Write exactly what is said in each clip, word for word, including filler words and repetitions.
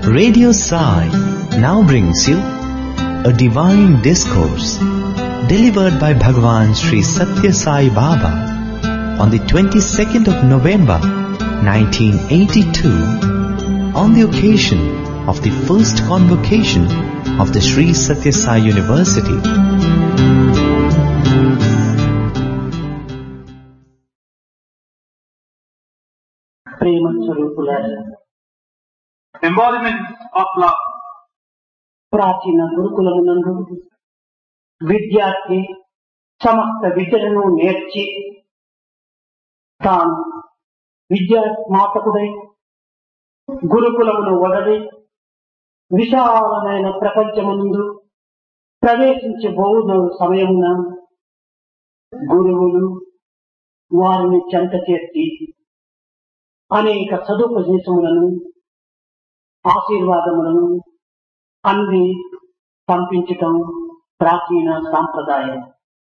Radio Sai now brings you a divine discourse delivered by Bhagavan Sri Satya Sai Baba on the twenty-second of November nineteen eighty-two on the occasion of the first convocation of the Sri Satya Sai University. Prema Swarupulaya, embodiments of love. ప్రాచీన గురుకులమునందు విద్యార్థి సమస్త విద్యలను నేర్చి తాను విద్యా స్నాతకుడై గురుకులమును వదలి విశాలమైన ప్రపంచమునందు ప్రవేశించబోవున సమయమున గురువులు వారిని చెంత చేర్చి అనేక సదుపదేశములను ఆశీర్వాదములను అన్ని పంపించటం ప్రాచీన సాంప్రదాయం.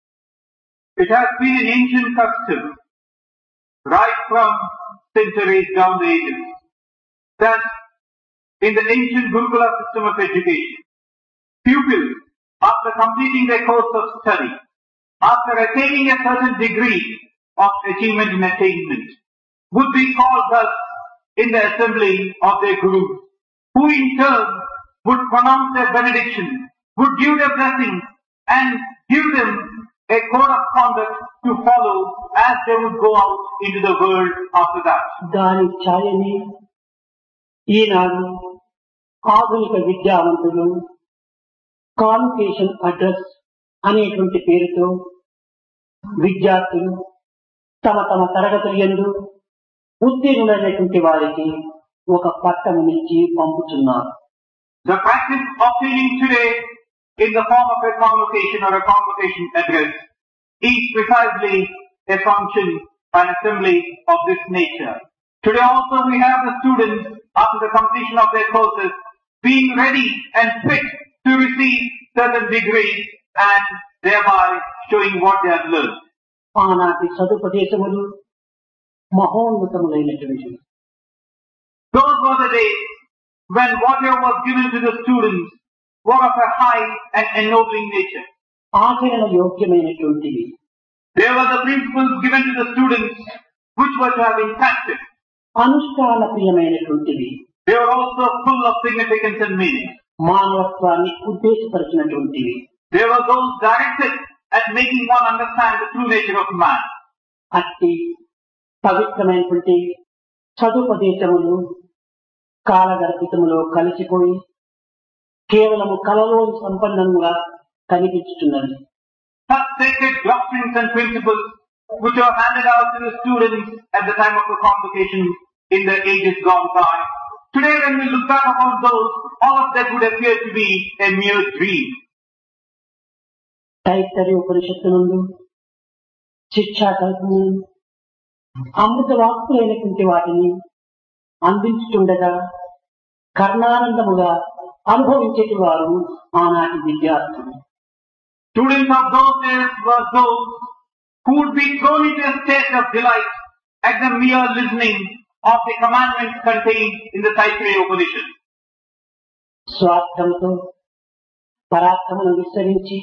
It has been an ancient custom, right from centuries down the ages, that in the ancient Gurukula system of education, pupils, after completing their course of study, after attaining a certain degree of achievement and attainment, would be called thus in the assembly of their gurus, who in turn would pronounce their benediction, would give their blessing, and give them a code of conduct to follow as they would go out into the world after that. దాని ఛాయని ఈనాడు ఆధునిక విద్యావంతులు convocation address అనేటువంటి పేరుతో విద్యార్థులు తమ తమ తరగతులు యందు ఉత్తీర్ణులైనటువంటి వారికి ఒక పట్టమునిచ్చి పంపుతున్నారు. The practice of teaching today in the form of a convocation or a convocation address is precisely a function or an assembly of this nature. Today also we have the students after the completion of their courses being ready and fit to receive certain degrees and thereby showing what they have learned. ఆనాటి సదుపదేశములు మహోన్నతములైనటువంటి. Those were the days when whatever was given to the students were of a high and ennobling nature. ఆచరణ యోగ్యమైనటువంటివి. There were the principles given to the students which were to have been practiced. అనుష్ఠాన ప్రియమైనటువంటివి. They were also full of significance and meaning. మానవత్వాన్ని ఉద్దేశపరిచినటువంటివి. They were those directed at making one understand the true nature of man. అట్టి పవిత్రమైనటువంటి సదుపదేశములు కాలగర్భితములో కలిసిపోయి కేవలము కలలో సంపన్నంగా కనిపించుతున్నది. Such sacred doctrines and principles which are handed out to the students at the time of the convocation in the ages gone by. Today when we look back upon those, all of that would appear to be a mere dream. Taittiriya ఉపనిషత్తు నందు శిక్షా కల్పన అమృత వాక్కులైనటువంటి వాటిని అందించుతుండగా కర్ణానందముగా అనుభవించేటి వారు ఆనాటి విద్యార్థులు. Students of those days were those who would be thrown into a state of delight at the mere listening of the commandments contained in the Taittiriya Upanishad. స్వార్థంతో పరాక్రమను విస్తరించి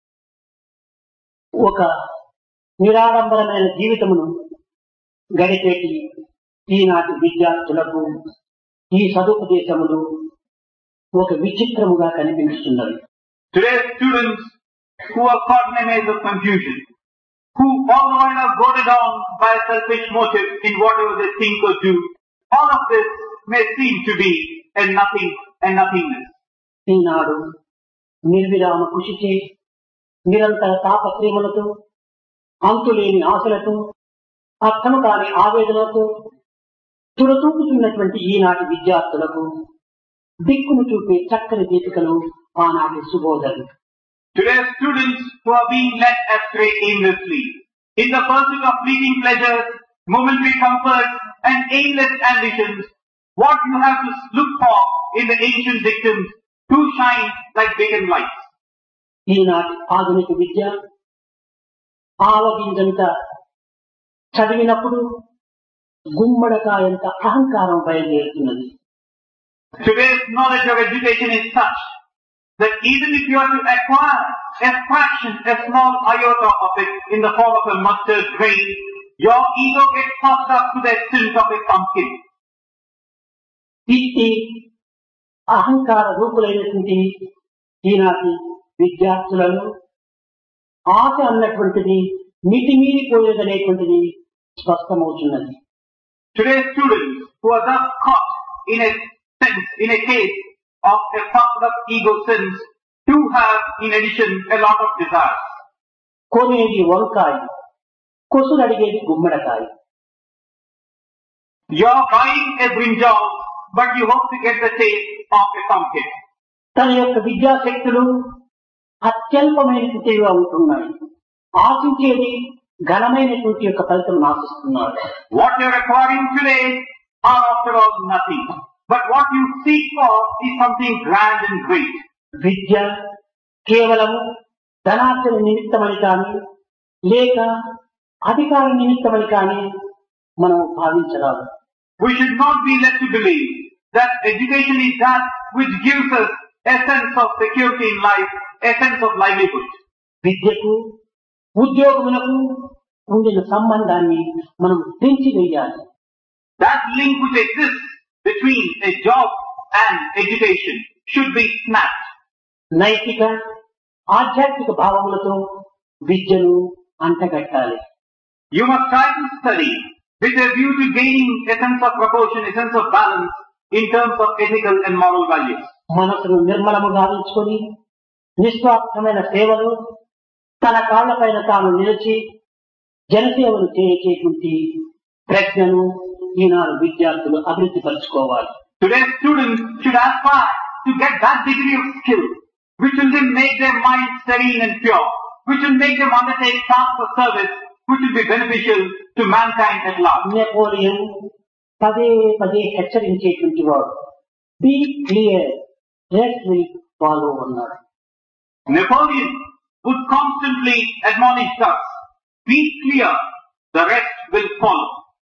ఒక నిరాడంబరమైన జీవితమును గడిపేటి ఈనాటి విద్యార్థులకు ఈ సదుపదేశములు ఒక విచిత్రముగా కనిపిస్తున్నవి. Today's students who are caught in a maze of confusion, who all the while are goaded on by a selfish motive in whatever they think or do, all of this may seem to be a nothing and nothingness. ఈనాడు నిర్విరామ కృషిచే నిరంతర తాపత్రయములతో అంతులేని ఆశలతో అర్థము కాని ఆవేదనతో తురతూపుతున్నటువంటి ఈనాటి విద్యార్థులకు దిక్కును చూపే చక్కని దీపికలు ఆనాటి సుబోధలు. Today's students who are being led astray aimlessly in the pursuit of fleeting pleasures, momentary comforts and aimless ambitions, what you have to look for in the ancient dictums to shine like beacon lights. ఈనాటి ఆధునిక విద్య ఆవగింజంత చదివినప్పుడు గుమ్మడకాయంత అహంకారం బయలుదేరుతున్నది. Today's knowledge of education is such that even if you are to acquire a fraction, a small iota of it in the form of a mustard grain, your ego gets puffed up to the extent of a pumpkin. ఇట్టి అహంకార రూపులైనటువంటి ఈనాటి విద్యార్థులను ఆశ అన్నటువంటిది మితిమీరిపోయేదనేటువంటిది స్పష్టమవుతున్నది. Today's students who are thus caught in a sense, in a case of a puffed up ego sense, do have in addition a lot of desires. కొనేది వంకాయ, కొసులడిగేది గుమ్మడికాయ. You are buying a brinjal, but you hope to get the taste of a pumpkin. తన యొక్క విద్యాశక్తులు అత్యల్పమైనటువంటివిగా ఉంటున్నాయి. ఆశించేది ఘనమైనటువంటి యొక్క ఫలితం ఆశిస్తున్నారు. What you are acquiring today are after all nothing. But what you seek for is something grand and great. విద్య కేవలం ధనార్జన నిమిత్తమని కానీ లేక అధికార నిమిత్తమని కానీ మనం భావించరాదు. We should not be led to believe that education is that which gives us a sense of security in life, a sense of livelihood. విద్యకు ఉద్యోగములకు ఉండిన సంబంధాన్ని మనం తెంచివేయాలి. That link which exists between a job and education should be snapped. నైతిక ఆధ్యాత్మిక భావములతో విద్యను అంటగట్టాలి. You must try to study with a view to gaining a sense of proportion, a sense of balance in terms of ethical and moral values. మనసును నిర్మలము గావించుకొని నిస్వార్థమైన సేవలు తన కాళ్లపైన తాను నిలిచి జనసేవలు చేసేటువంటి ప్రజ్ఞను ఈనాడు విద్యార్థులు అభివృద్ధి పరచుకోవాలి. Today's students should aspire to get that degree of skill which will then make their minds serene and pure, which will make them undertake tasks of service which will be beneficial to mankind at large. Napoleon పదే పదే హెచ్చరించేటువంటి వాడు, be clear, rest will follow అన్నాడు. Napoleon would constantly admonish us, be clear, the rest will follow.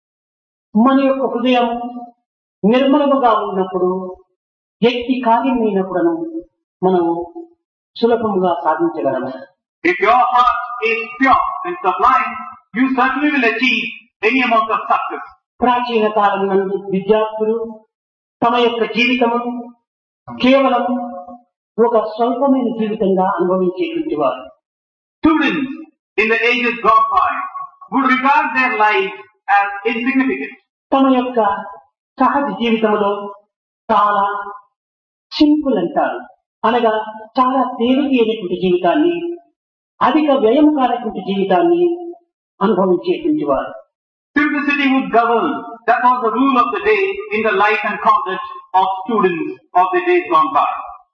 మన యొక్క హృదయం నిర్మలముగా ఉన్నప్పుడు వ్యక్తి కార్యమైనప్పుడు మనం సులభంగా సాధించగలము. If your heart is pure and sublime, you certainly will achieve any amount of success. ప్రాచీన కాలం నందు విద్యార్థులు తమ యొక్క జీవితము కేవలం ఒక స్వల్పమైన జీవితంగా అనుభవించేటువంటి వారు. Students in the ages gone by would regard their lives as insignificant. తమ యొక్క సహజ జీవితంలో చాలా సింపుల్ అంటారు, అనగా చాలా తేలిక అయినటువంటి జీవితాన్ని, అధిక వ్యయం కానటువంటి జీవితాన్ని అనుభవించేటువంటి వారు. Simplicity would govern. That was the rule of the day in the life and conduct of students of the days gone by.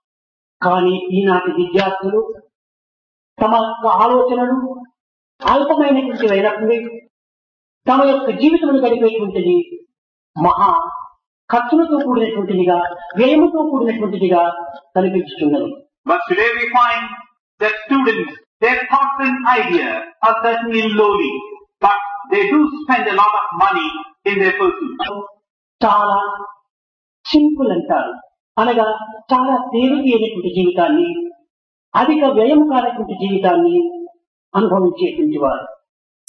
కానీ ఈనాటి విద్యార్థులు తమ యొక్క ఆలోచనలు అల్పమైనటువంటి అయినప్పుడు తమ యొక్క జీవితమును గడిపేటువంటిది మహా ఖర్చులతో కూడినటువంటిదిగా, వ్యయముతో కూడినటువంటిదిగా కనిపించుతున్నది. But today we find that students, their thoughts and ideas are certainly lowly, but they do spend a lot of money in their pursuit. చాలా సింపుల్ అంటారు, అనగా చాలా తేలిక అయినటువంటి జీవితాన్ని, అధిక వ్యయం కానటువంటి జీవితాన్ని అనుభవించేటువంటి వారు.